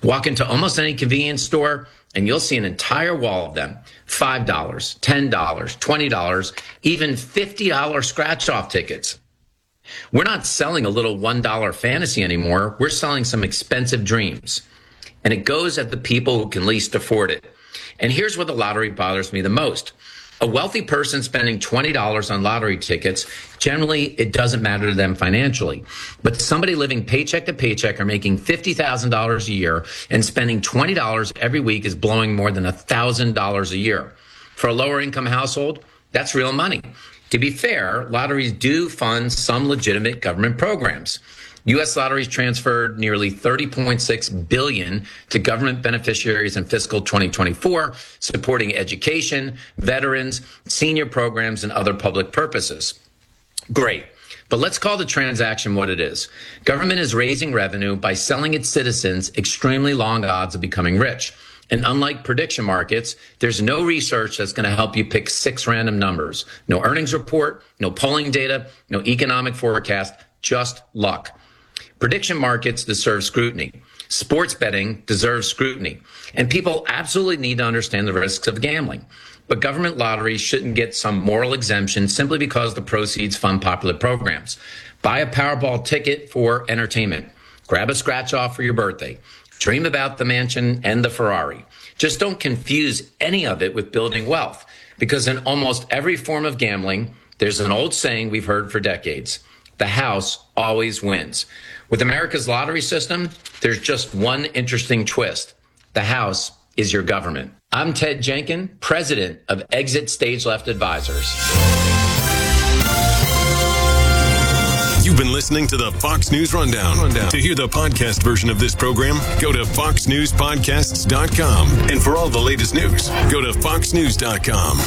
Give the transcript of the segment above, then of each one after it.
Walk into almost any convenience store and you'll see an entire wall of them. $5, $10, $20, even $50 scratch-off tickets. We're not selling a little $1 fantasy anymore. We're selling some expensive dreams. And it goes at the people who can least afford it. And here's where the lottery bothers me the most. A wealthy person spending $20 on lottery tickets, generally it doesn't matter to them financially. But somebody living paycheck to paycheck or making $50,000 a year and spending $20 every week is blowing more than $1,000 a year. For a lower income household, that's real money. To be fair, lotteries do fund some legitimate government programs. U.S. lotteries transferred nearly $30.6 billion to government beneficiaries in fiscal 2024, supporting education, veterans, senior programs, and other public purposes. Great. But let's call the transaction what it is. Government is raising revenue by selling its citizens extremely long odds of becoming rich. And unlike prediction markets, there's no research that's going to help you pick 6 random numbers. No earnings report, no polling data, no economic forecast, just luck. Prediction markets deserve scrutiny. Sports betting deserves scrutiny. And people absolutely need to understand the risks of gambling. But government lotteries shouldn't get some moral exemption simply because the proceeds fund popular programs. Buy a Powerball ticket for entertainment. Grab a scratch off for your birthday. Dream about the mansion and the Ferrari. Just don't confuse any of it with building wealth. Because in almost every form of gambling, there's an old saying we've heard for decades. The house always wins. With America's lottery system, there's just one interesting twist. The house is your government. I'm Ted Jenkin, president of Exit Stage Left Advisors. You've been listening to the Fox News Rundown. To hear the podcast version of this program, go to foxnewspodcasts.com. And for all the latest news, go to foxnews.com.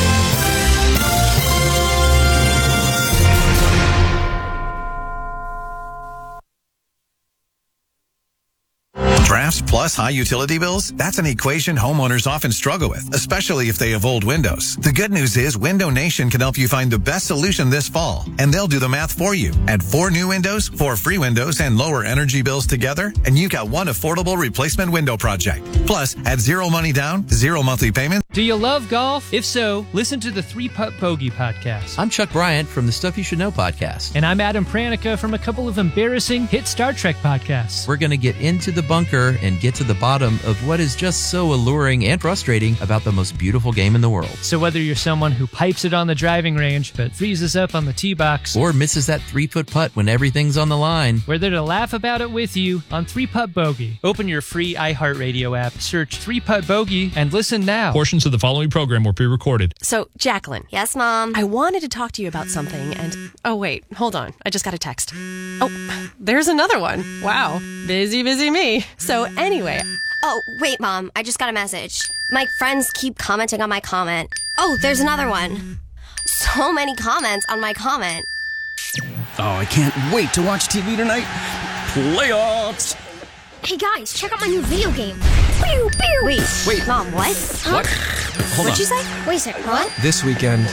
Drafts plus high utility bills? That's an equation homeowners often struggle with, especially if they have old windows. The good news is Window Nation can help you find the best solution this fall, and they'll do the math for you. Add 4 new windows, 4 free windows, and lower energy bills together, and you got one affordable replacement window project. Plus, add 0 money down, 0 monthly payment. Do you love golf? If so, listen to the 3-Putt Bogey podcast. I'm Chuck Bryant from the Stuff You Should Know podcast. And I'm Adam Pranica from a couple of embarrassing hit Star Trek podcasts. We're going to get into the bunker and get to the bottom of what is just so alluring and frustrating about the most beautiful game in the world. So whether you're someone who pipes it on the driving range but freezes up on the tee box, or misses that 3-foot putt when everything's on the line, we're there to laugh about it with you on 3-Putt Bogey. Open your free iHeartRadio app, search 3-Putt Bogey, and listen now. Portions of the following program were pre-recorded. So, Jacqueline. Yes, Mom? I wanted to talk to you about something, and... Oh, wait, hold on. I just got a text. Oh, there's another one. Wow. Busy me. So, anyway... Oh, wait, Mom. I just got a message. My friends keep commenting on my comment. Oh, there's another one. So many comments on my comment. Oh, I can't wait to watch TV tonight. Playoffs! Hey, guys, check out my new video game. Pew, pew. Wait, Mom, what? Huh? What? Hold What'd on. you say? Wait a second, what? This weekend,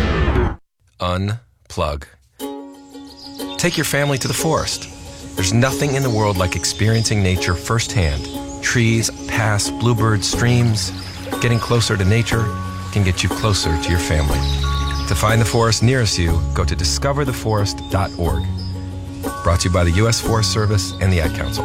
unplug. Take your family to the forest. There's nothing in the world like experiencing nature firsthand. Trees, paths, bluebirds, streams. Getting closer to nature can get you closer to your family. To find the forest nearest you, go to discovertheforest.org. Brought to you by the U.S. Forest Service and the Ad Council.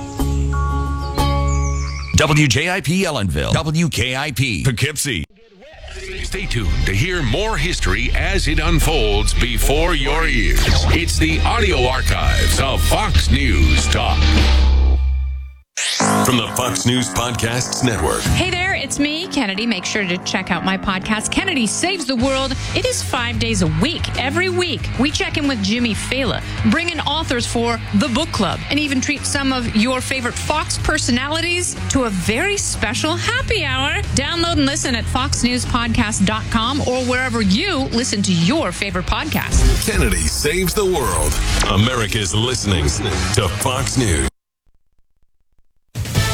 WJIP Ellenville, WKIP Poughkeepsie. Stay tuned to hear more history as it unfolds before your ears. It's the audio archives of Fox News Talk. From the Fox News Podcasts Network. Hey there, it's me, Kennedy. Make sure to check out my podcast, Kennedy Saves the World. It is 5 days a week. Every week, we check in with Jimmy Fallon, bring in authors for the book club, and even treat some of your favorite Fox personalities to a very special happy hour. Download and listen at foxnewspodcast.com or wherever you listen to your favorite podcast. Kennedy Saves the World. America's listening to Fox News.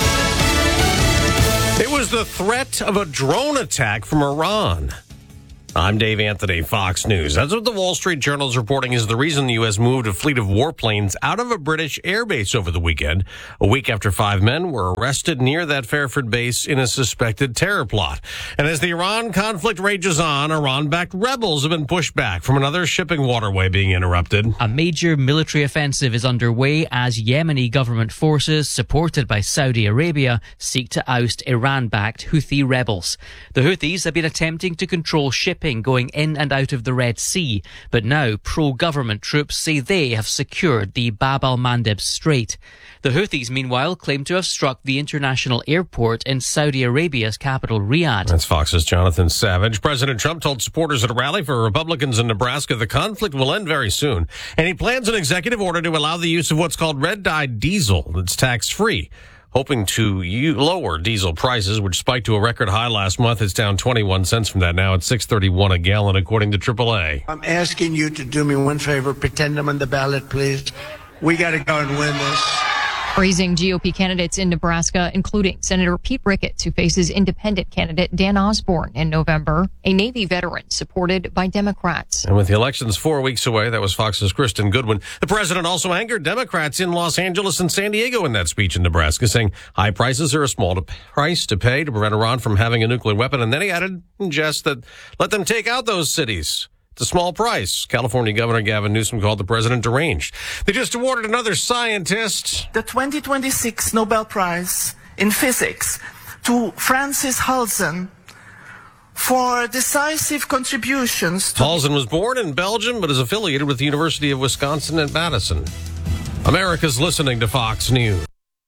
It was the threat of a drone attack from Iran. I'm Dave Anthony, Fox News. That's what the Wall Street Journal is reporting is the reason the U.S. moved a fleet of warplanes out of a British airbase over the weekend, a week after 5 men were arrested near that Fairford base in a suspected terror plot. And as the Iran conflict rages on, Iran-backed rebels have been pushed back from another shipping waterway being interrupted. A major military offensive is underway as Yemeni government forces, supported by Saudi Arabia, seek to oust Iran-backed Houthi rebels. The Houthis have been attempting to control shipping going in and out of the Red Sea, but now pro-government troops say they have secured the Bab al-Mandeb Strait. The Houthis, meanwhile, claim to have struck the international airport in Saudi Arabia's capital, Riyadh. That's Fox's Jonathan Savage. President Trump told supporters at a rally for Republicans in Nebraska the conflict will end very soon, and he plans an executive order to allow the use of what's called red-dyed diesel that's tax-free. Hoping to lower diesel prices, which spiked to a record high last month. It's down 21 cents from that now at $6.31 a gallon, according to AAA. I'm asking you to do me one favor. Pretend I'm on the ballot, please. We got to go and win this. Praising GOP candidates in Nebraska, including Senator Pete Ricketts, who faces independent candidate Dan Osborne in November, a Navy veteran supported by Democrats. And with the elections 4 weeks away, that was Fox's Kristen Goodwin. The president also angered Democrats in Los Angeles and San Diego in that speech in Nebraska, saying high prices are a small price to pay to prevent Iran from having a nuclear weapon. And then he added in jest that let them take out those cities. It's a small price. California Governor Gavin Newsom called the president deranged. They just awarded another scientist the 2026 Nobel Prize in Physics to Francis Halzen for decisive contributions. Halzen was born in Belgium but is affiliated with the University of Wisconsin at Madison. America's listening to Fox News.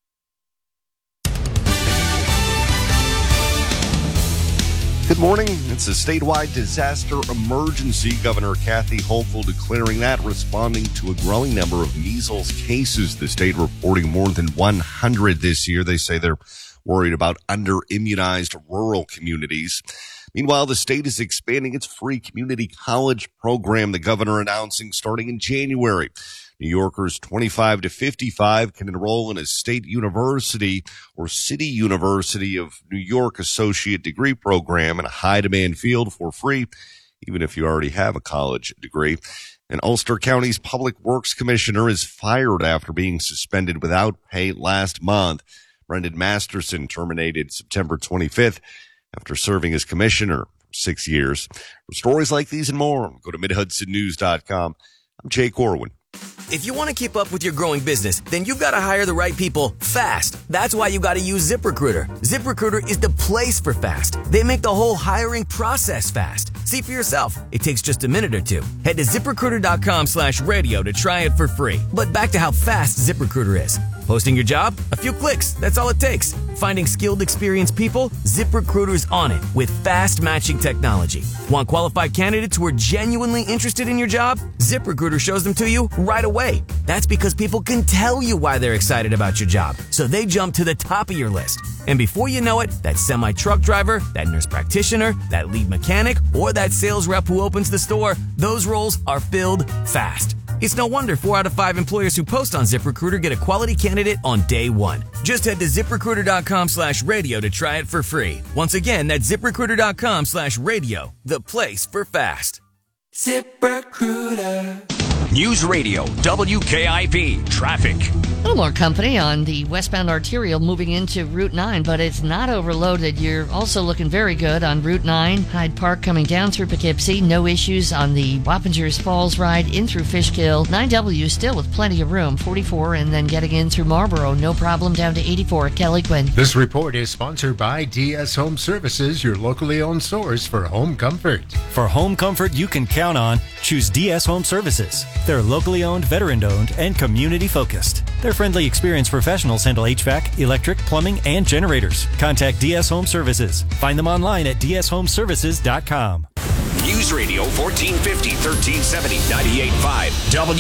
Good morning. It's a statewide disaster emergency. Governor Kathy Hochul declaring that, responding to a growing number of measles cases. The state reporting more than 100 this year. They say they're worried about under-immunized rural communities. Meanwhile, the state is expanding its free community college program, the governor announcing starting in January. New Yorkers 25 to 55 can enroll in a state university or City University of New York associate degree program in a high-demand field for free, even if you already have a college degree. And Ulster County's Public Works Commissioner is fired after being suspended without pay last month. Brendan Masterson terminated September 25th after serving as commissioner for 6 years. For stories like these and more, go to MidHudsonNews.com. I'm Jay Corwin. If you want to keep up with your growing business, then you've got to hire the right people fast. That's why you got to use ZipRecruiter. ZipRecruiter is the place for fast. They make the whole hiring process fast. See for yourself. It takes just a minute or two. Head to ZipRecruiter.com/radio to try it for free. But back to how fast ZipRecruiter is. Posting your job? A few clicks. That's all it takes. Finding skilled, experienced people? ZipRecruiter's on it with fast matching technology. Want qualified candidates who are genuinely interested in your job? ZipRecruiter shows them to you right away. That's because people can tell you why they're excited about your job, so they jump to the top of your list. And before you know it, that semi-truck driver, that nurse practitioner, that lead mechanic, or that sales rep who opens the store, those roles are filled fast. It's no wonder 4 out of 5 employers who post on ZipRecruiter get a quality candidate on day one. Just head to ZipRecruiter.com/radio to try it for free. Once again, that's ZipRecruiter.com/radio, the place for fast. ZipRecruiter. News Radio, WKIP, traffic. A little more company on the westbound arterial moving into Route 9, but it's not overloaded. You're also looking very good on Route 9, Hyde Park coming down through Poughkeepsie. No issues on the Wappingers Falls ride in through Fishkill. 9W still with plenty of room, 44, and then getting in through Marlboro. No problem down to 84 at Kelly Quinn. This report is sponsored by DS Home Services, your locally owned source for home comfort. For home comfort you can count on, choose DS Home Services. They're locally owned, veteran-owned, and community-focused. Their friendly, experienced professionals handle HVAC, electric, plumbing, and generators. Contact DS Home Services. Find them online at dshomeservices.com. News Radio 1450, 1370, 98.5,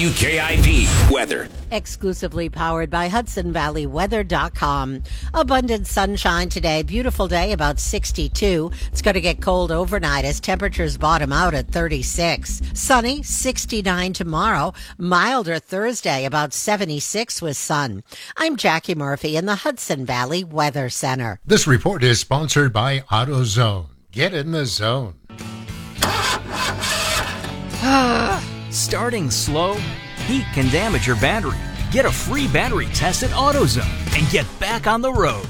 WKIP. Weather. Exclusively powered by HudsonValleyWeather.com. Abundant sunshine today. Beautiful day, about 62. It's going to get cold overnight as temperatures bottom out at 36. Sunny, 69 tomorrow. Milder Thursday, about 76 with sun. I'm Jackie Murphy in the Hudson Valley Weather Center. This report is sponsored by AutoZone. Get in the zone. Starting slow? Heat can damage your battery. Get a free battery test at AutoZone and get back on the road.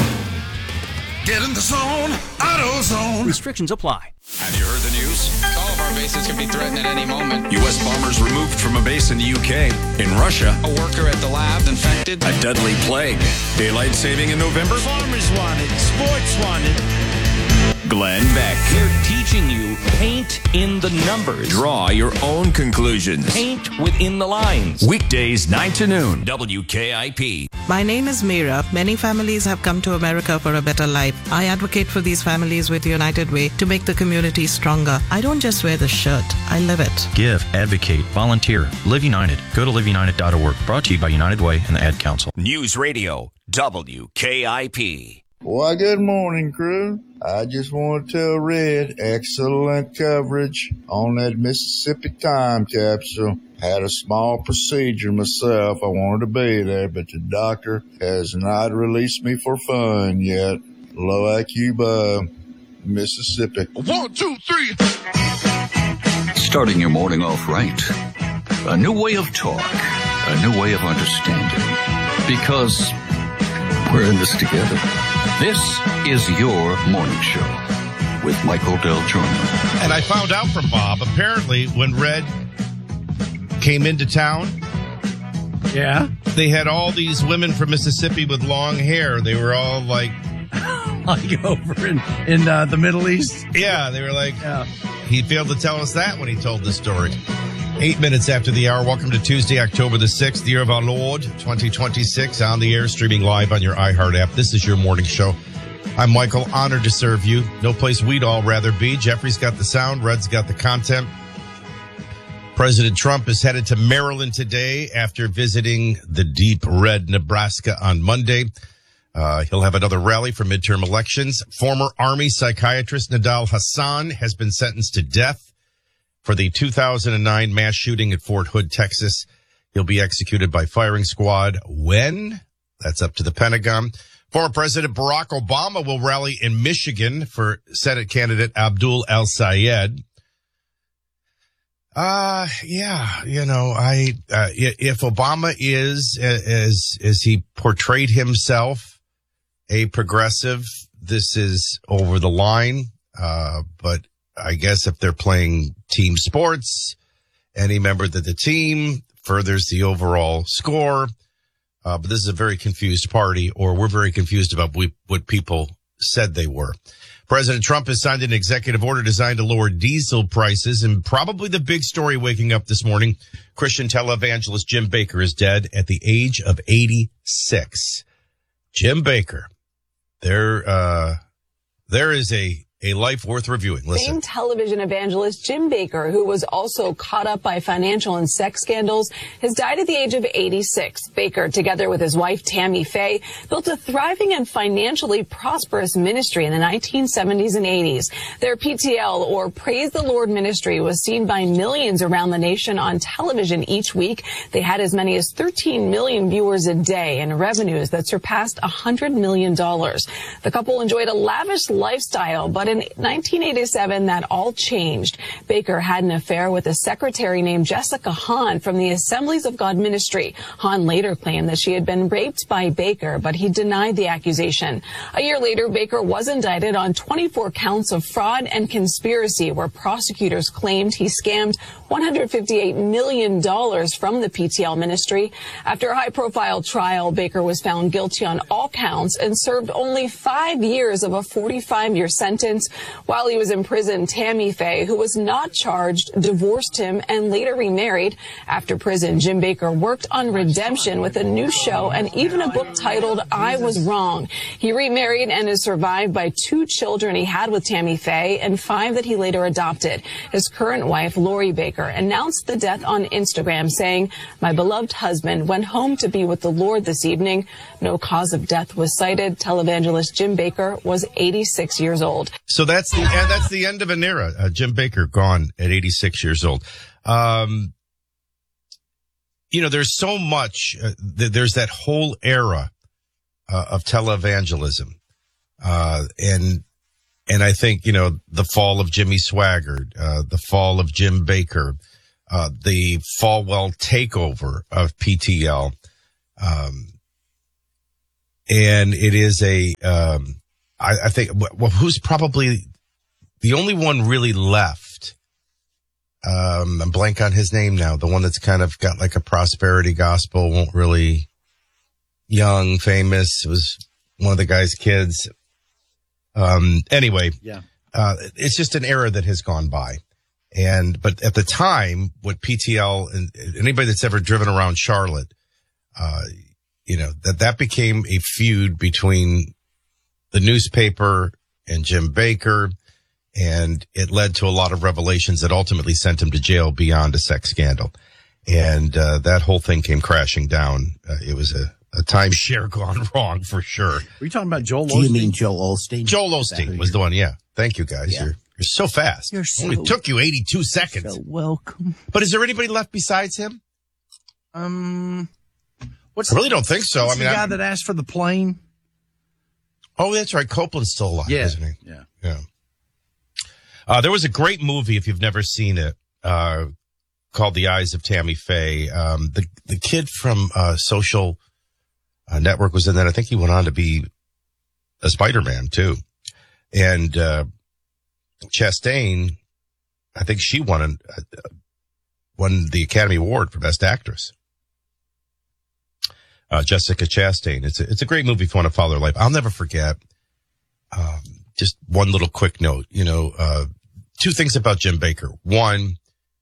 Get in the zone, AutoZone. Restrictions apply. Have you heard the news? All of our bases could be threatened at any moment. U.S. bombers removed from a base in the UK. In Russia, A worker at the lab infected. a deadly plague. Daylight saving in November. Farmers wanted, sports wanted. Glenn Beck. They're teaching you paint in the numbers. Draw your own conclusions. Paint within the lines. Weekdays 9 to noon. WKIP. My name is Meera. Many families have come to America for a better life. I advocate for these families with United Way to make the community stronger. I don't just wear the shirt, I live it. Give, advocate, volunteer. Live United. Go to liveunited.org. Brought to you by United Way and the Ad Council. News Radio WKIP. Why, good morning, crew. I just want to tell Red, excellent coverage on that Mississippi time capsule. Had a small procedure myself. I wanted to be there, but the doctor has not released me for fun yet. Low IQ, Mississippi. 1, 2, 3. Starting your morning off right. A new way of talk. A new way of understanding. Because we're in this together. This is your morning show with Michael Del Giorno. And I found out from Bob, apparently, when Red came into town, they had all these women from Mississippi with long hair. They were all like over in the Middle East. Yeah, they were like, he failed to tell us that when he told the story. 8 minutes after the hour. Welcome to Tuesday, October the 6th, the year of our Lord, 2026, on the air, streaming live on your iHeart app. This is your morning show. I'm Michael, honored to serve you. No place we'd all rather be. Jeffrey's got the sound. Red's got the content. President Trump is headed to Maryland today after visiting the deep red Nebraska on Monday. He'll have another rally for midterm elections. Former Army psychiatrist Nidal Hasan has been sentenced to death for the 2009 mass shooting at Fort Hood, Texas. He'll be executed by firing squad. When? That's up to the Pentagon. Former President Barack Obama will rally in Michigan for Senate candidate Abdul El-Sayed. If Obama is, as he portrayed himself, a progressive, this is over the line. But I guess if they're playing team sports, any member of the team furthers the overall score. But this is a very confused party, or we're very confused about what people said they were. President Trump has signed an executive order designed to lower diesel prices, and probably the big story waking up this morning, Christian televangelist Jim Bakker is dead at the age of 86. Jim Bakker. There is a life worth reviewing. Listen. Famed television evangelist Jim Bakker, who was also caught up by financial and sex scandals, has died at the age of 86. Bakker, together with his wife Tammy Faye, built a thriving and financially prosperous ministry in the 1970s and 80s. Their PTL, or Praise the Lord ministry, was seen by millions around the nation on television each week. They had as many as 13 million viewers a day and revenues that surpassed $100 million. The couple enjoyed a lavish lifestyle, but in 1987, that all changed. Bakker had an affair with a secretary named Jessica Hahn from the Assemblies of God ministry. Hahn later claimed that she had been raped by Bakker, but he denied the accusation. A year later, Bakker was indicted on 24 counts of fraud and conspiracy, where prosecutors claimed he scammed $158 million from the PTL ministry. After a high-profile trial, Bakker was found guilty on all counts and served only 5 years of a 45-year sentence. While he was in prison, Tammy Faye, who was not charged, divorced him and later remarried. After prison, Jim Bakker worked on redemption with a new show and even a book titled I Was Wrong. He remarried and is survived by 2 children he had with Tammy Faye and 5 that he later adopted. His current wife, Lori Bakker, announced the death on Instagram, saying, "My beloved husband went home to be with the Lord this evening." No cause of death was cited. Televangelist Jim Bakker was 86 years old. So that's the end of an era. Jim Bakker gone at 86 years old. There's so much. There's that whole era of televangelism, and And I think, the fall of Jimmy Swaggart, the fall of Jim Baker, the Falwell takeover of PTL. And it is I think, who's probably the only one really left? I'm blank on his name now. The one that's kind of got like a prosperity gospel, won't really young, famous, was one of the guy's kids. Anyway, yeah. It's just an era that has gone by. But at the time, what PTL and anybody that's ever driven around Charlotte, that became a feud between the newspaper and Jim Baker. And it led to a lot of revelations that ultimately sent him to jail beyond a sex scandal. And that whole thing came crashing down. It was a timeshare gone wrong for sure. Were you talking about Joel Osteen? Do you mean Joel Osteen? Joel Osteen was the one, yeah. Thank you, guys. Yeah. You're so fast. You're so, it took you 82 seconds. So welcome. But is there anybody left besides him? I really don't think so. What's the guy that asked for the plane? Oh, that's right. Copeland's still alive, isn't he? Yeah. There was a great movie, if you've never seen it, called The Eyes of Tammy Faye. The kid from Social Network was in that. I think he went on to be a Spider-Man, too. And Chastain, I think she won the Academy Award for Best Actress. Jessica Chastain. It's a great movie if you want to follow her life. I'll never forget. Just one little quick note, two things about Jim Baker. One,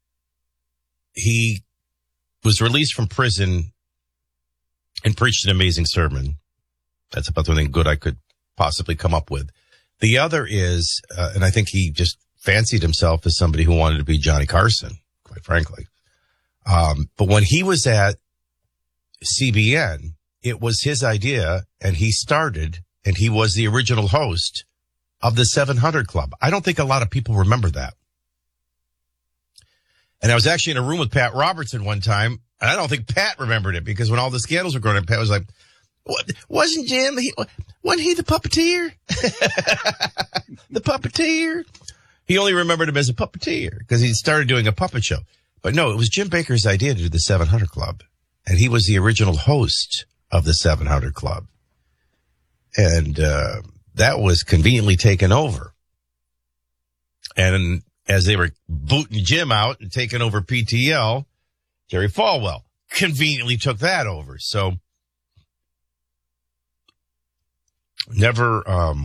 he was released from prison and preached an amazing sermon. That's about the only thing good I could possibly come up with. The other is, and I think he just fancied himself as somebody who wanted to be Johnny Carson, quite frankly. But when he was at CBN, it was his idea, and he was the original host of the 700 Club. I don't think a lot of people remember that. And I was actually in a room with Pat Robertson one time, and I don't think Pat remembered it, because when all the scandals were going on, Pat was like, wasn't Jim, wasn't he the puppeteer? The puppeteer? He only remembered him as a puppeteer because he started doing a puppet show. But no, it was Jim Baker's idea to do the 700 Club. And he was the original host of the 700 Club. And that was conveniently taken over. And as they were booting Jim out and taking over PTL, Jerry Falwell conveniently took that over. So never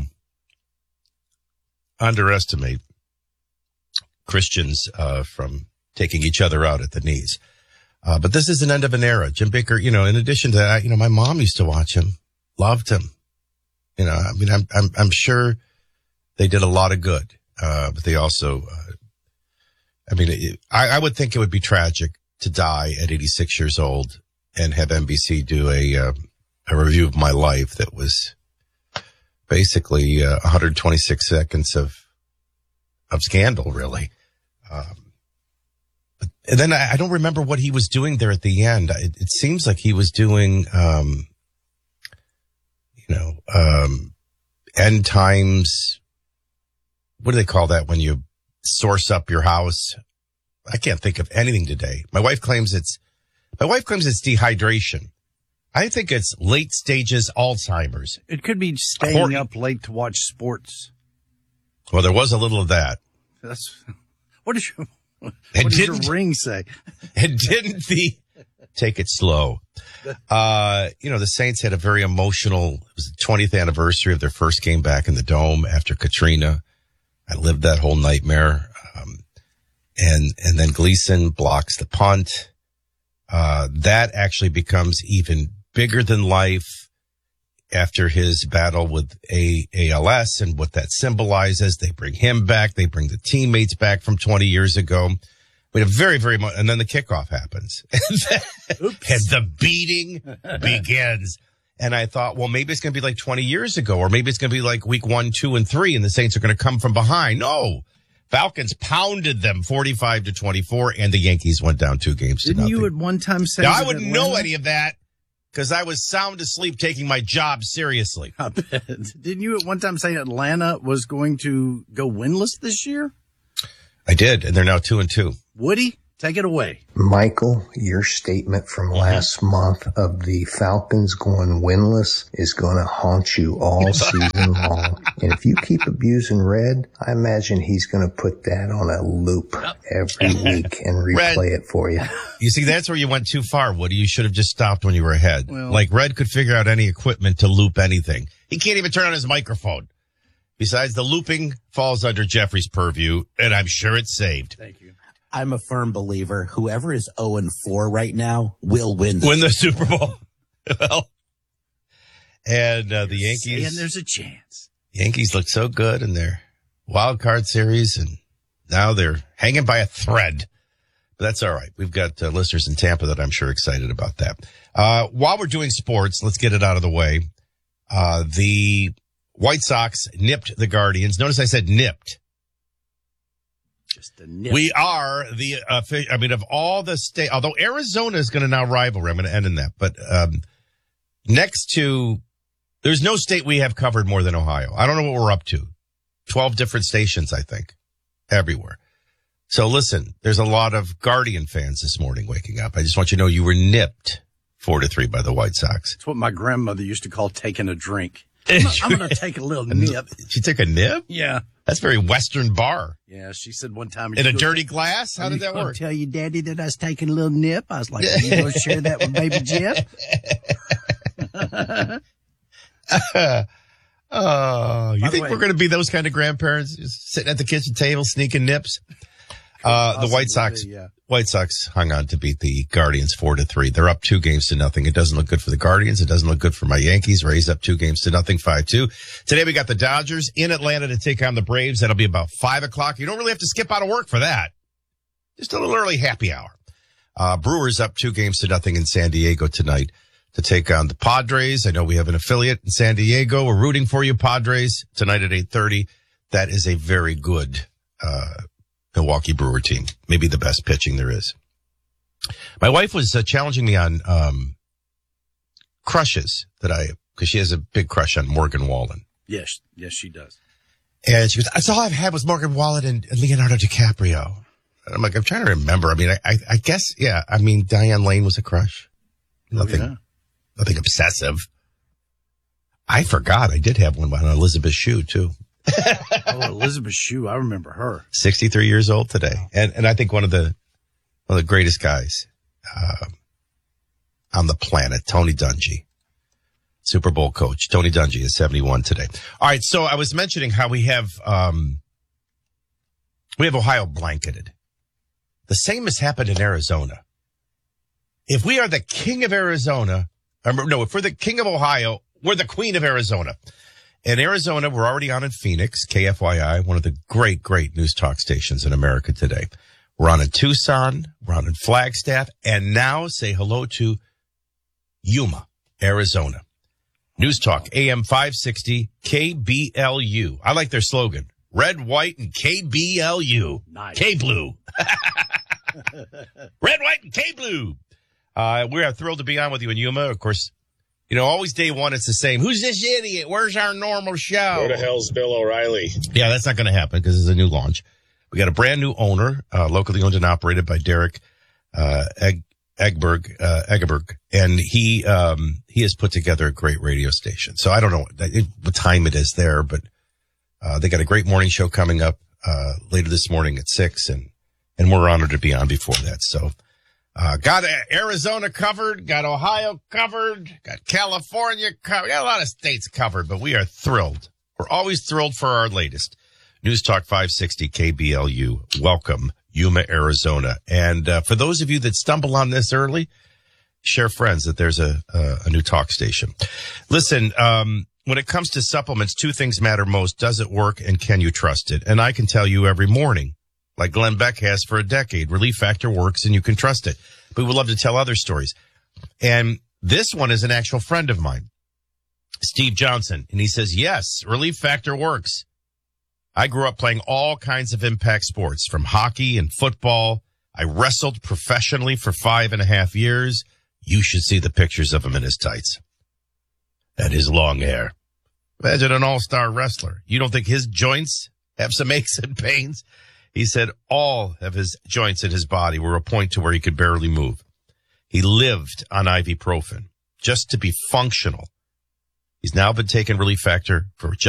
underestimate Christians from taking each other out at the knees. But this is an end of an era. Jim Baker, in addition to that, my mom used to watch him, loved him. I'm sure they did a lot of good. But they also, I would think it would be tragic to die at 86 years old and have NBC do a review of my life that was basically 126 seconds of scandal, really. And then I don't remember what he was doing there at the end. It seems like he was doing, end times. What do they call that when you source up your house? I can't think of anything today. My wife claims it's dehydration. I think it's late stages Alzheimer's. It could be staying up late to watch sports. Well, there was a little of that. What does your ring say? And didn't the take it slow? The Saints had a very emotional, it was the 20th anniversary of their first game back in the Dome after Katrina. I lived that whole nightmare. And then Gleason blocks the punt. That actually becomes even bigger than life after his battle with ALS and what that symbolizes. They bring him back. They bring the teammates back from 20 years ago. We have very, very much, and then the kickoff happens. And the beating begins. And I thought, well, maybe it's going to be like 20 years ago, or maybe it's going to be like week 1, 2, and 3, and the Saints are going to come from behind. No. Falcons pounded them 45-24, and the Yankees went down 2 games to nothing. Didn't you at one time say now, I wouldn't know any of that. because I was sound asleep taking my job seriously. I bet. Didn't you at one time say Atlanta was going to go winless this year? I did, and they're now 2-2. Woody, take it away. Michael, your statement from last month of the Falcons going winless is going to haunt you all season long. And if you keep abusing Red, I imagine he's going to put that on a loop every week and replay it for you. You see, that's where you went too far, Woody. You should have just stopped when you were ahead. Like Red could figure out any equipment to loop anything. He can't even turn on his microphone. Besides, the looping falls under Jeffrey's purview, and I'm sure it's saved. Thank you. I'm a firm believer. Whoever is 0-4 right now will win the Super Bowl. Well, and the Yankees. And there's a chance. Yankees look so good in their wild card series, and now they're hanging by a thread. But that's all right. We've got listeners in Tampa that I'm sure are excited about that. While we're doing sports, let's get it out of the way. The White Sox nipped the Guardians. Notice I said nipped. Just a nip. We are of all the state, although Arizona is going to now rivalry. I'm going to end in that. But there's no state we have covered more than Ohio. I don't know what we're up to. 12 different stations, I think, everywhere. So listen, there's a lot of Guardian fans this morning waking up. I just want you to know you were nipped 4-3 by the White Sox. It's what my grandmother used to call taking a drink. I'm going to take a little nip. She took a nip? Yeah. That's very Western bar. Yeah, she said one time. In a dirty glass? How did that work? Tell you, Daddy, that I was taking a little nip. I was like, you going to share that with baby Jeff? You think we're going to be those kind of grandparents just sitting at the kitchen table sneaking nips? The White Sox hung on to beat the Guardians 4-3. They're up 2-0. It doesn't look good for the Guardians. It doesn't look good for my Yankees. Rays up 2-0, 5-2. Today we got the Dodgers in Atlanta to take on the Braves. That'll be about 5:00. You don't really have to skip out of work for that. Just a little early happy hour. Brewers up 2-0 in San Diego tonight to take on the Padres. I know we have an affiliate in San Diego. We're rooting for you, Padres, tonight at 8:30. That is a very good Milwaukee Brewer team. Maybe the best pitching there is. My wife was challenging me on crushes because she has a big crush on Morgan Wallen. Yes, she does. And she goes, that's all I've had was Morgan Wallen and Leonardo DiCaprio. And I'm like, I'm trying to remember. I mean, I guess, yeah. I mean, Diane Lane was a crush. Nothing obsessive. I forgot. I did have one on Elizabeth Shue, too. Elizabeth Shue. I remember her. 63 years old today. And I think one of the greatest guys on the planet, Tony Dungy. Super Bowl coach. Tony Dungy is 71 today. All right. So I was mentioning how we have Ohio blanketed. The same has happened in Arizona. If we are the king of Arizona, if we're the king of Ohio, we're the queen of Arizona. In Arizona, we're already on in Phoenix, KFYI, one of the great, great news talk stations in America today. We're on in Tucson, we're on in Flagstaff, and now say hello to Yuma, Arizona. News Talk, AM 560, KBLU. I like their slogan. Red, white, and KBLU. Nice. K-Blue. Red, white, and K-Blue. We are thrilled to be on with you in Yuma. Of course, always day one, it's the same. Who's this idiot? Where's our normal show? Where the hell's Bill O'Reilly? Yeah, that's not going to happen because it's a new launch. We got a brand new owner, locally owned and operated by Derek Egberg, and he has put together a great radio station. So I don't know what time it is there, but they got a great morning show coming up later this morning at 6, and we're honored to be on before that. So got Arizona covered, got Ohio covered, got California covered, got a lot of states covered, but we are thrilled. We're always thrilled for our latest. News Talk 560 KBLU. Welcome, Yuma, Arizona. And for those of you that stumble on this early, share friends that there's a new talk station. Listen, when it comes to supplements, two things matter most. Does it work and can you trust it? And I can tell you every morning, like Glenn Beck has for a decade, Relief Factor works and you can trust it. But we would love to tell other stories. And this one is an actual friend of mine, Steve Johnson. And he says, yes, Relief Factor works. I grew up playing all kinds of impact sports, from hockey and football. I wrestled professionally for 5.5 years. You should see the pictures of him in his tights and his long hair. Imagine an all-star wrestler. You don't think his joints have some aches and pains? He said all of his joints in his body were a point to where he could barely move. He lived on ibuprofen just to be functional. He's now been taking Relief Factor for just